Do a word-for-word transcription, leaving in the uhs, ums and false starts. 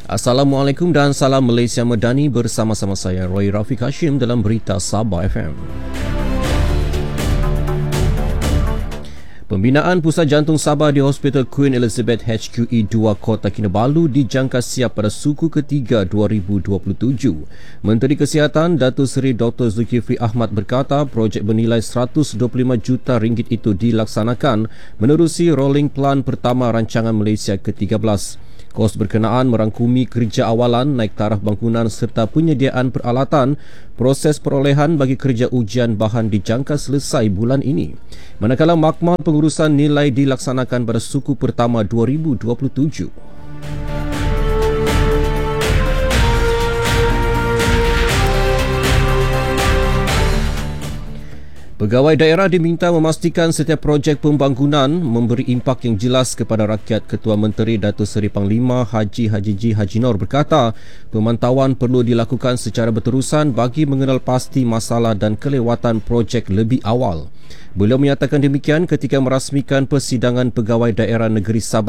Assalamualaikum dan salam Malaysia Medani, bersama-sama saya Roy Rafiq Hashim dalam Berita Sabah F M. Pembinaan Pusat Jantung Sabah di Hospital Queen Elizabeth H Q E dua Kota Kinabalu dijangka siap pada suku ketiga dua ribu dua puluh tujuh. Menteri Kesihatan Datuk Seri Doktor Zulkifli Ahmad berkata projek bernilai seratus dua puluh lima juta ringgit itu dilaksanakan menerusi rolling plan pertama rancangan Malaysia ke tiga belas. Kos berkenaan merangkumi kerja awalan, naik taraf bangunan serta penyediaan peralatan. Proses perolehan bagi kerja ujian bahan dijangka selesai bulan ini. Manakala makmal pengurusan nilai dilaksanakan pada suku pertama dua ribu dua puluh tujuh. Pegawai daerah diminta memastikan setiap projek pembangunan memberi impak yang jelas kepada rakyat. Ketua Menteri Datuk Seri Panglima Haji Haji G. Haji Nor berkata, pemantauan perlu dilakukan secara berterusan bagi mengenal pasti masalah dan kelewatan projek lebih awal. Beliau menyatakan demikian ketika merasmikan persidangan Pegawai Daerah Negeri Sabah